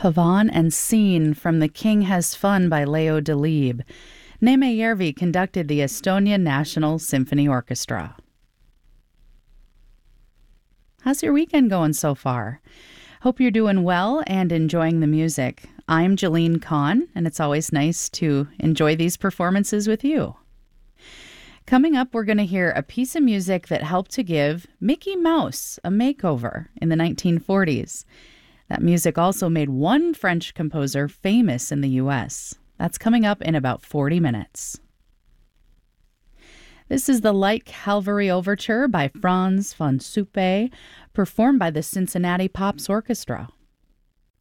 Pavan and Scene from The King Has Fun by Leo Delibes. Neeme Järvi conducted the Estonia National Symphony Orchestra. How's your weekend going so far? Hope you're doing well and enjoying the music. I'm Jeline Kahn, and it's always nice to enjoy these performances with you. Coming up, we're going to hear a piece of music that helped to give Mickey Mouse a makeover in the 1940s. That music also made one French composer famous in the U.S. That's coming up in about 40 minutes. This is the Light Cavalry Overture by Frans van Suppe, performed by the Cincinnati Pops Orchestra.